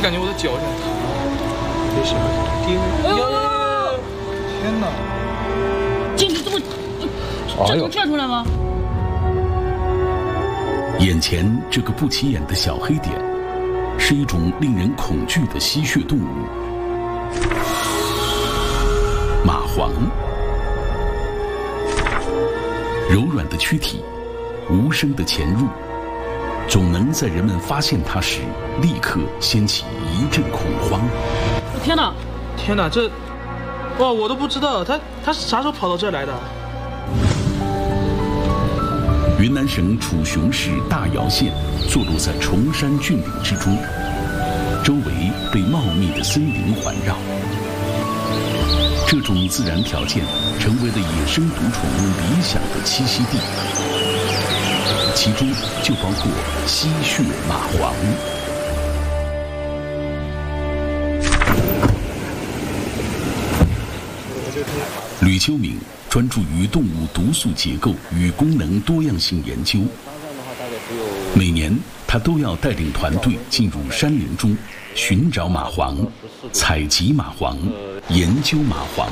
感觉我的脚在疼。为什么？天哪！ 进去这么，这能转出来吗？ 眼前这个不起眼的小黑点，是一种令人恐惧的吸血动物——蚂蟥。柔软的躯体，无声的潜入，总能在人们发现它时，立刻掀起一阵恐慌。 天哪！ 天哪，这，哇，我都不知道他啥时候跑到这儿来的？ 云南省楚雄市大瑶县坐落在崇山峻岭之中，周围被茂密的森林环绕。这种自然条件成为了野生毒虫理想的栖息地，其中就包括吸血蚂蟥。吕秋敏专注于动物毒素结构与功能多样性研究。每年，他都要带领团队进入山林中，寻找蚂蟥、采集蚂蟥、研究蚂蟥。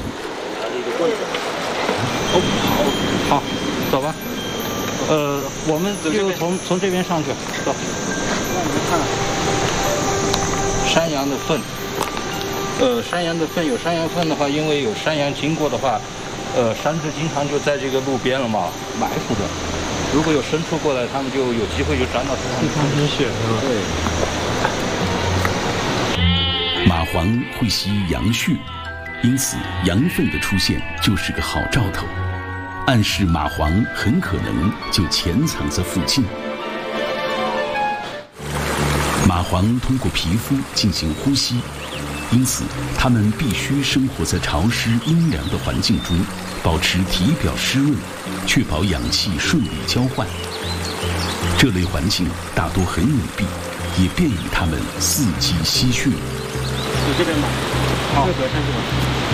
好，走吧。我们就从这边上去，走。让你们看，山羊的粪。山羊的粪有山羊粪的话，因为有山羊经过的话，山猪经常就在这个路边了嘛，埋伏着。如果有牲畜过来，他们就有机会就沾到身上。 喷血是吧？ 对。蚂蟥会吸羊血，因此羊粪的出现就是个好兆头，暗示蚂蟥很可能就潜藏在附近。蚂蟥通过皮肤进行呼吸。因此，它们必须生活在潮湿阴凉的环境中，保持体表湿润，确保氧气顺利交换。这类环境大多很隐蔽，也便于它们伺机吸血。 有这边吗？好，这个上去吧。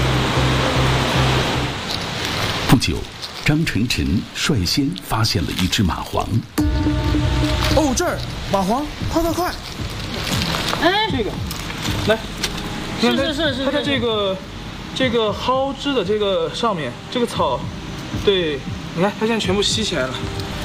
不久，张晨晨率先发现了一只蚂蟥。 哦，这儿蚂蟥，快！ 哎， 这个，来。 是， 它在这个蒿枝的这个上面，这个草，对，你看它现在全部吸起来了。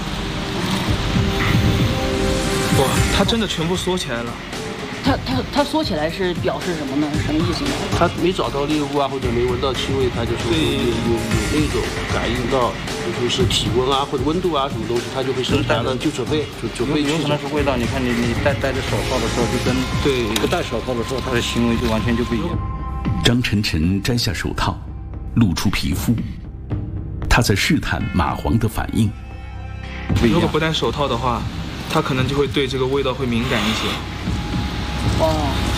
哇，它真的全部缩起来了。 它缩起来是表示什么呢？什么意思呢？ 它没找到猎物啊，或者没闻到气味，它就说有那种感应到，就说是体温啊或者温度啊什么东西，它就会生产了，就准备有可能是味道。你看你戴着手套的时候，就跟不戴手套的时候，它的行为就完全就不一样。 张晨晨摘下手套，露出皮肤，他在试探蚂蟥的反应。 如果不戴手套的话，它可能就会对这个味道会敏感一些。 哦。